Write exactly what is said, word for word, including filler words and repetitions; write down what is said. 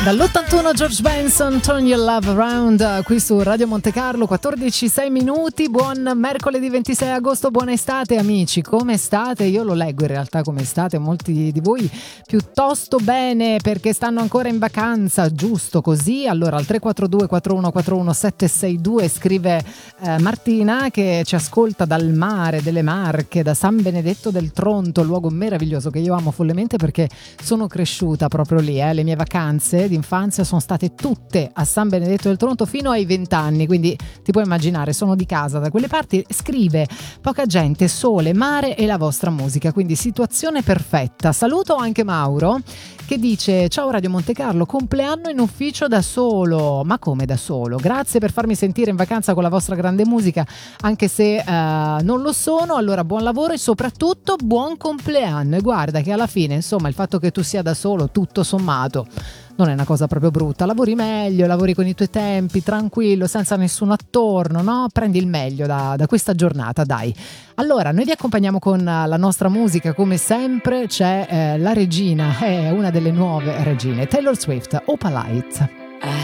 Dall'ottantuno George Benson, Turn Your Love Around, qui su Radio Monte Carlo, quattordici sei minuti, buon mercoledì ventisei agosto, buona estate amici, come state? Io lo leggo in realtà come state, molti di voi piuttosto bene perché stanno ancora in vacanza, giusto così? Allora al tre quattro due quattro uno quattro uno sette sei due scrive eh, Martina che ci ascolta dal mare delle Marche, da San Benedetto del Tronto, luogo meraviglioso che io amo follemente perché sono cresciuta proprio lì, eh, le mie vacanze d'infanzia sono state tutte a San Benedetto del Tronto fino ai venti anni, quindi ti puoi immaginare, sono di casa da quelle parti. Scrive: poca gente, sole, mare e la vostra musica, quindi situazione perfetta. Saluto anche Mauro che dice: ciao Radio Monte Carlo, compleanno in ufficio da solo. Ma come da solo? Grazie per farmi sentire in vacanza con la vostra grande musica, anche se uh, non lo sono. Allora buon lavoro e soprattutto buon compleanno. E guarda che alla fine, insomma, il fatto che tu sia da solo, tutto sommato, non è una cosa proprio brutta, lavori meglio, lavori con i tuoi tempi, tranquillo, senza nessuno attorno, no? Prendi il meglio da, da questa giornata, dai. Allora, noi vi accompagniamo con la nostra musica, come sempre c'è eh, la regina, è una delle nuove regine, Taylor Swift, Opalite.